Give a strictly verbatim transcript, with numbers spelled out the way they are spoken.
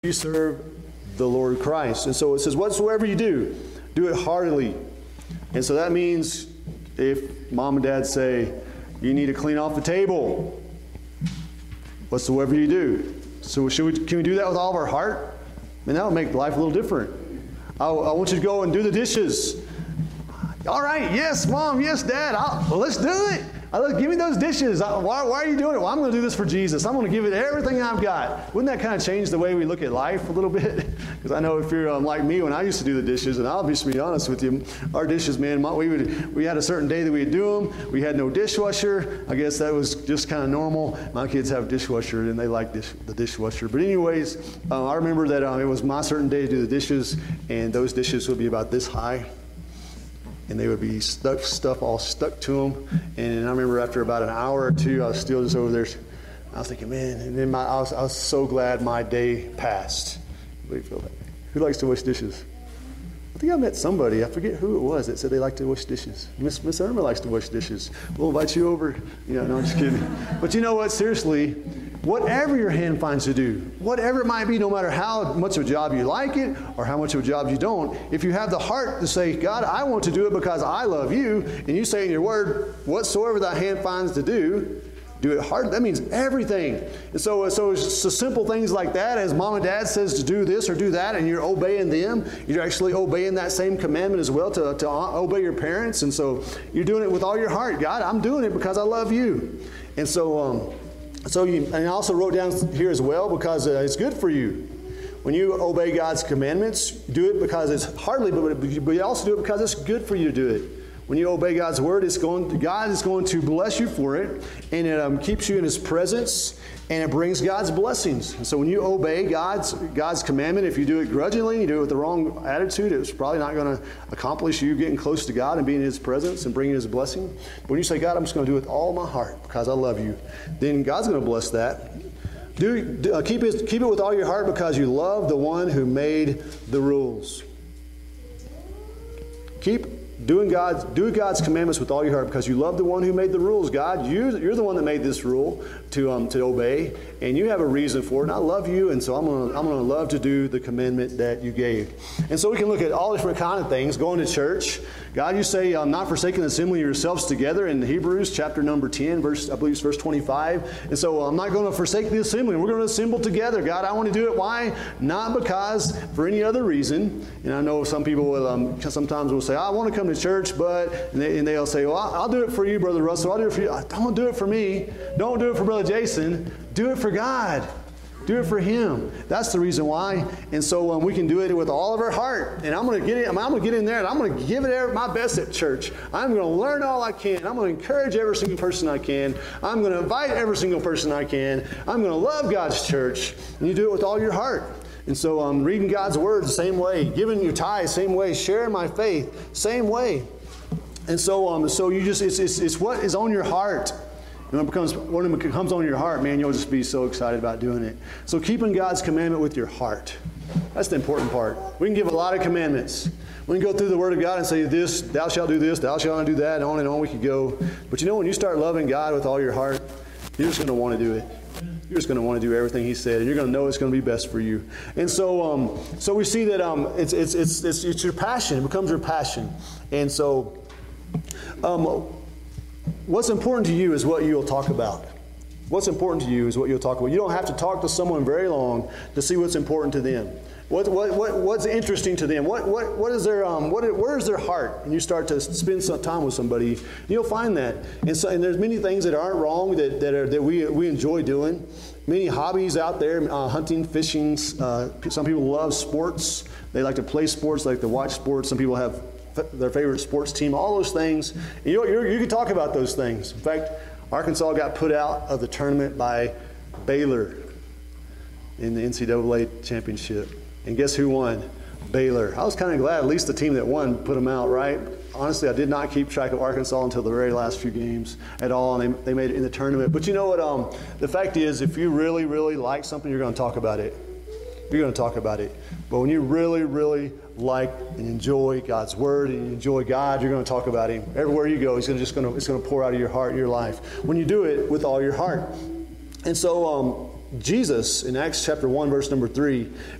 you serve the Lord Christ. And so it says, whatsoever you do, do it heartily. And so that means if mom and dad say, you need to clean off the table, whatsoever you do. So should we, can we do that with all of our heart? I mean, that would make life a little different. I, I want you to go and do the dishes. All right, yes, mom, yes, dad, I'll, well, let's do it. I look, give me those dishes. I, why, why are you doing it? Well, I'm going to do this for Jesus. I'm going to give it everything I've got. Wouldn't that kind of change the way we look at life a little bit? Because I know if you're um, like me, when I used to do the dishes, and I'll just be honest with you, our dishes, man, we would we had a certain day that we'd do them. We had no dishwasher. I guess that was just kind of normal. My kids have a dishwasher, and they like dish, the dishwasher. But anyways, uh, I remember that um, it was my certain day to do the dishes, and those dishes would be about this high. And they would be stuck, stuff all stuck to them. And I remember after about an hour or two, I was still just over there. I was thinking, man, and then my, I, was, I was so glad my day passed. Anybody feel that? Who likes to wash dishes? I think I met somebody, I forget who it was, that said they like to wash dishes. Miss Miss Irma likes to wash dishes. We'll invite you over. Yeah, no, I'm just kidding. But you know what, seriously, whatever your hand finds to do, whatever it might be, no matter how much of a job you like it or how much of a job you don't, if you have the heart to say, God, I want to do it because I love you, and you say in your word, whatsoever thy hand finds to do, do it hard. That means everything. And so, so it's so simple things like that, as mom and dad says to do this or do that, and you're obeying them, you're actually obeying that same commandment as well, to, to obey your parents. And so you're doing it with all your heart. God, I'm doing it because I love you. And so, um, So you, and I also wrote down here as well, because uh, it's good for you. When you obey God's commandments, do it because it's hardly, but, but you also do it because it's good for you to do it. When you obey God's word, it's going, God is going to bless you for it, and it um, keeps you in His presence, and it brings God's blessings. And so when you obey God's God's commandment, if you do it grudgingly, you do it with the wrong attitude, it's probably not going to accomplish you getting close to God and being in His presence and bringing His blessing. But when you say, God, I'm just going to do it with all my heart because I love you, then God's going to bless that. Do, uh, keep, it, keep it with all your heart because you love the one who made the rules. Keep Doing God's, do God's commandments with all your heart because you love the one who made the rules. God, you, you're the one that made this rule to um, to obey, and you have a reason for it. And I love you, and so I'm going to I'm going to love to do the commandment that you gave. And so we can look at all different kind of things. Going to church, God, you say, I'm not forsaking the assembling yourselves together in Hebrews chapter number ten, verse I believe it's verse twenty-five. And so I'm not going to forsake the assembly. We're going to assemble together. God, I want to do it. Why? Not because for any other reason. And I know some people will um, sometimes will say, I want to come to church, but and, they, and they'll say, well, I'll, I'll do it for you, Brother Russell. I'll do it for you. Don't do it for me. Don't do it for Brother Jason. Do it for God. Do it for Him. That's the reason why. And so um, we can do it with all of our heart. And I'm going to get in. I'm going to get in there, and I'm going to give it my best at church. I'm going to learn all I can. I'm going to encourage every single person I can. I'm going to invite every single person I can. I'm going to love God's church. And you do it with all your heart. And so um, reading God's Word the same way, giving your tithe same way, sharing my faith same way. And so um, so you just it's, it's it's what is on your heart. And when it becomes when it comes on your heart, man, you'll just be so excited about doing it. So keeping God's commandment with your heart. That's the important part. We can give a lot of commandments. We can go through the Word of God and say this, thou shalt do this, thou shalt not do that, and on and on we could go. But you know, when you start loving God with all your heart, you're just going to want to do it. You're just going to want to do everything He said, and you're going to know it's going to be best for you. And so, um, so we see that um, it's, it's it's it's it's your passion. It becomes your passion. And so, um, what's important to you is what you'll talk about. What's important to you is what you'll talk about. You don't have to talk to someone very long to see what's important to them. What, what, what, what's interesting to them? What, what, what is their, um, what, where is their heart? And you start to spend some time with somebody, you'll find that. And so, and there's many things that aren't wrong that, that, are, that we, we enjoy doing. Many hobbies out there, uh, hunting, fishing. Uh, some people love sports. They like to play sports, they like to watch sports. Some people have f- their favorite sports team, all those things. And you, you're, you can talk about those things. In fact, Arkansas got put out of the tournament by Baylor in the N C double A championship. And guess who won? Baylor. I was kind of glad at least the team that won put them out, right? Honestly, I did not keep track of Arkansas until the very last few games at all, and they, they made it in the tournament. But you know what? Um, the fact is, if you really, really like something, you're going to talk about it. You're going to talk about it. But when you really, really like and enjoy God's Word and you enjoy God, you're going to talk about Him. Everywhere you go, He's going to just going to, it's going to pour out of your heart and your life when you do it with all your heart. And so, um, Jesus, in Acts chapter one, verse number three,